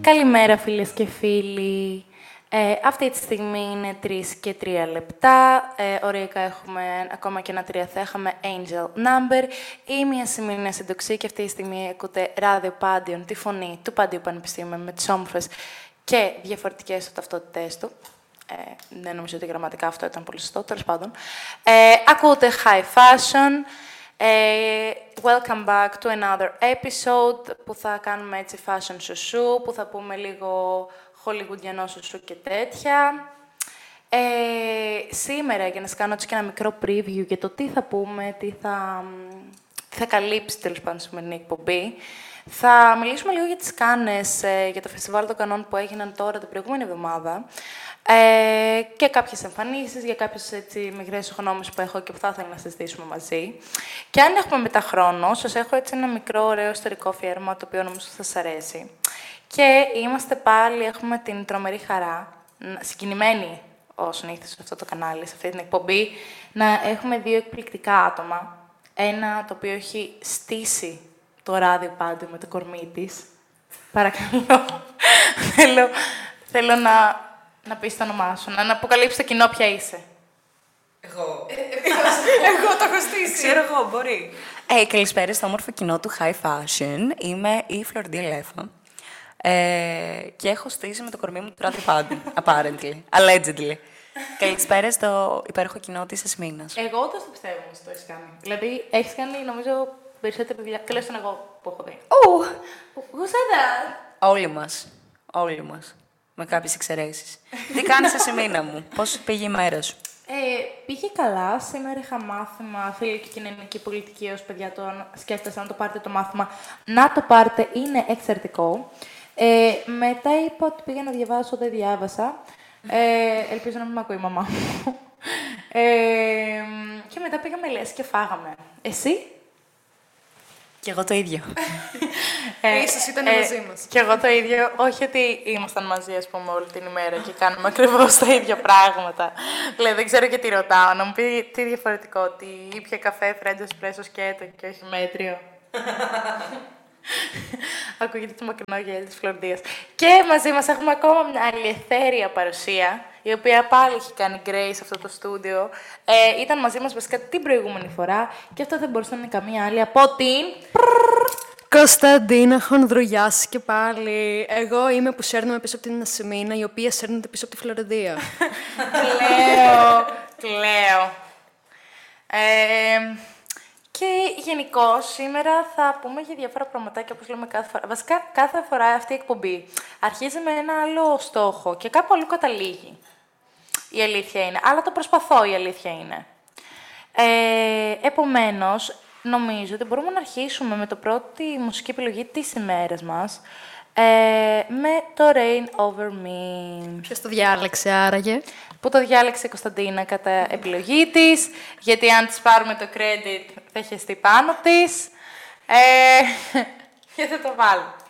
Καλημέρα φίλες και φίλοι. Αυτή τη στιγμή είναι 3 και 3 λεπτά. Οριακά έχουμε ακόμα και ένα 3 θα είχαμε Angel Number. Είμαι η Ασημίνα Συντοξή και αυτή τη στιγμή ακούτε ράδιο Πάντιον, τη φωνή του Πάντιου Πανεπιστήμιου με τις όμορφες και διαφορετικές ταυτότητές του. Δεν νομίζω ότι γραμματικά αυτό ήταν πολύ σωστό, τέλος πάντων. Ακούτε High Fashion. Welcome back to another episode που θα κάνουμε έτσι fashion σουσού, που θα πούμε λίγο χολιγουντιανό σουσού και τέτοια. Σήμερα, για να σας κάνω έτσι και ένα μικρό preview για το τι θα πούμε, τι θα καλύψει τέλος πάντων στη σημερινή εκπομπή, θα μιλήσουμε λίγο για τις Κάνες, για το φεστιβάλ των Κανών που έγιναν τώρα την προηγούμενη εβδομάδα και κάποιες εμφανίσεις, για κάποιες έτσι μικρές γνώμες που έχω και που θα ήθελα να συζητήσουμε μαζί. Και αν έχουμε μετά χρόνο, σας έχω έτσι ένα μικρό ωραίο ιστορικό αφιέρωμα, το οποίο νομίζω θα σας αρέσει. Και είμαστε πάλι, έχουμε την τρομερή χαρά, συγκινημένοι ως συνήθως σε αυτό το κανάλι, σε αυτή την εκπομπή, να έχουμε δύο εκπληκτικά άτομα. Ένα το οποίο έχει στήσει το ράδιο Πάντιο με το κορμί της. Παρακαλώ. θέλω να πεις το όνομά σου, να αποκαλύψεις το κοινό ποια είσαι. Εγώ το έχω στήσει. Ξέρω εγώ, μπορεί. Καλησπέρα στο όμορφο κοινό του High Fashion. Είμαι η Φλωρντία Λέφα. Και έχω στήσει με το κορμί μου το ράδιο Πάντιο. Apparently. Allegedly. Καλησπέρα στο υπέροχο κοινό της Ασημίνας. Εγώ δεν το πιστεύω ότι το έχεις κάνει. Δηλαδή, έχεις κάνει, νομίζω, περισσότερη δουλειά. Τουλάχιστον εγώ που έχω δει. Who said that? Όλοι μας. Με κάποιες εξαιρέσεις. Τι κάνεις Ασημίνα μου, πώς πήγε η μέρα σου? Πήγε καλά. Σήμερα είχα μάθημα φίλη και κοινωνική πολιτική. Ως παιδιά σκέφτεσαι να το πάρετε το μάθημα. Να το πάρετε, είναι εξαιρετικό. Μετά είπα ότι πήγα να διαβάσω, δεν διάβασα. Ελπίζω να μην με ακούει η μαμά μου. Και μετά πήγαμε λες και φάγαμε. Εσύ? Κι εγώ το ίδιο. Ίσως ήταν μαζί μας. Κι εγώ το ίδιο. Όχι ότι ήμασταν μαζί, ας πούμε, όλη την ημέρα και κάνουμε ακριβώς τα ίδια πράγματα. Δηλαδή, δεν ξέρω και τι ρωτάω. Να μου πει τι διαφορετικό, ότι ήπια καφέ, φρέντζο, εσπρέσο σκέτο και όχι μέτριο. Ακούγεται το μακρινό γέλιο της Φλωρντίας. Και μαζί μας έχουμε ακόμα μια αλληλευθέρεια παρουσία, η οποία πάλι έχει κάνει grace σε αυτό το στούντιο. Ήταν μαζί μας βασικά την προηγούμενη φορά και αυτό δεν μπορούσε να είναι καμία άλλη από την... Κωνσταντίνα Χονδρουγιάς και πάλι. Εγώ είμαι που σέρνουμε πίσω από την Ασημίνα, η οποία σέρνεται πίσω από τη Φλωρντία. Κλαίω. Και γενικώς σήμερα θα πούμε για διάφορα πραγματάκια, όπως λέμε κάθε φορά. Βασικά, κάθε φορά αυτή η εκπομπή αρχίζει με ένα άλλο στόχο και κάπου αλλού καταλήγει. Η αλήθεια είναι. Αλλά το προσπαθώ, η αλήθεια είναι. Επομένως, νομίζω ότι μπορούμε να αρχίσουμε με το πρώτη μουσική επιλογή της ημέρας μας, με το Rain Over Me. Ποιος το διάλεξε άραγε? Που το διάλεξε η Κωνσταντίνα κατά επιλογή της, γιατί αν της πάρουμε το credit θα χεστεί πάνω της. Και θα το βάλω.